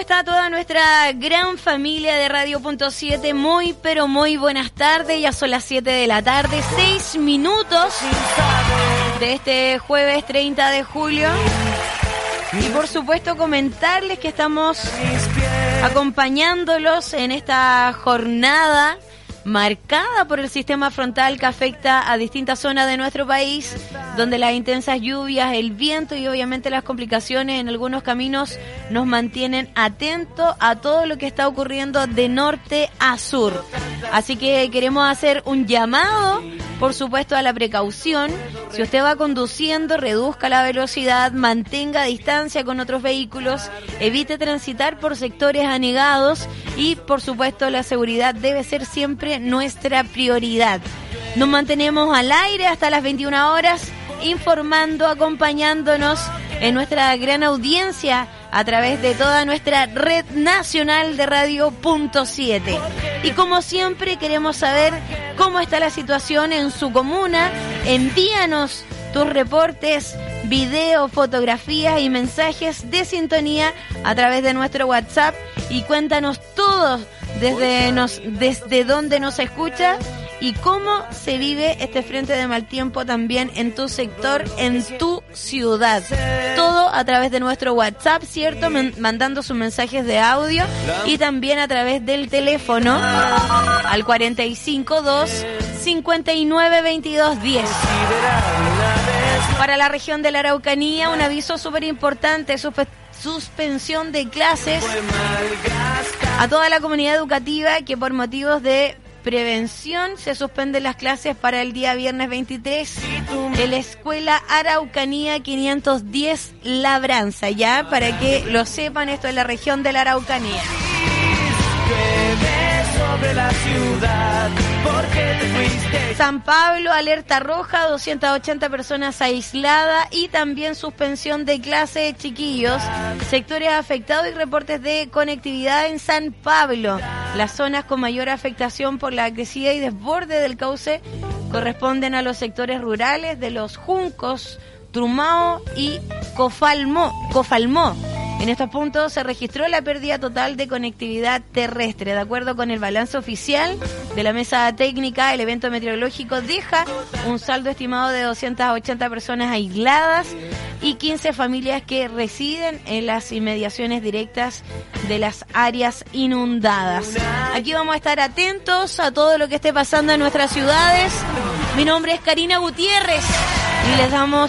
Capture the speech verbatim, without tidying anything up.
está toda nuestra gran familia de Radio Punto siete? Muy, pero muy buenas tardes. Ya son las siete de la tarde, seis minutos de este jueves treinta de julio. Y por supuesto comentarles que estamos acompañándolos en esta jornada marcada por el sistema frontal que afecta a distintas zonas de nuestro país, donde las intensas lluvias, el viento y obviamente las complicaciones en algunos caminos nos mantienen atentos a todo lo que está ocurriendo de norte a sur. Así que queremos hacer un llamado, por supuesto, a la precaución. Si usted va conduciendo, reduzca la velocidad, mantenga distancia con otros vehículos, evite transitar por sectores anegados y, por supuesto, la seguridad debe ser siempre nuestra prioridad. Nos mantenemos al aire hasta las veintiuna horas, informando, acompañándonos en nuestra gran audiencia a través de toda nuestra red nacional de Radio Punto siete. Y como siempre queremos saber cómo está la situación en su comuna. Envíanos tus reportes, videos, fotografías y mensajes de sintonía a través de nuestro WhatsApp y cuéntanos todo desde, nos, desde donde nos escucha y cómo se vive este frente de mal tiempo también en tu sector, en tu ciudad. Todo a través de nuestro WhatsApp, ¿cierto? Men- mandando sus mensajes de audio y también a través del teléfono al cuarenta y cinco, dos, cincuenta y nueve, veintidós, diez. Para la región de la Araucanía, un aviso súper importante, suspe- suspensión de clases a toda la comunidad educativa que por motivos de prevención se suspenden las clases para el día viernes veintitrés en la escuela Araucanía quinientos diez Labranza, ya para que lo sepan, esto es la región de la Araucanía. Sobre la ciudad, porque te fuiste. San Pablo, alerta roja, doscientas ochenta personas aisladas y también suspensión de clases, chiquillos. Sectores afectados y reportes de conectividad en San Pablo. Las zonas con mayor afectación por la crecida y desborde del cauce corresponden a los sectores rurales de Los Juncos, Trumao y Cofalmó. Cofalmó. En estos puntos se registró la pérdida total de conectividad terrestre. De acuerdo con el balance oficial de la mesa técnica, el evento meteorológico deja un saldo estimado de doscientas ochenta personas aisladas y quince familias que residen en las inmediaciones directas de las áreas inundadas. Aquí vamos a estar atentos a todo lo que esté pasando en nuestras ciudades. Mi nombre es Karina Gutiérrez y les damos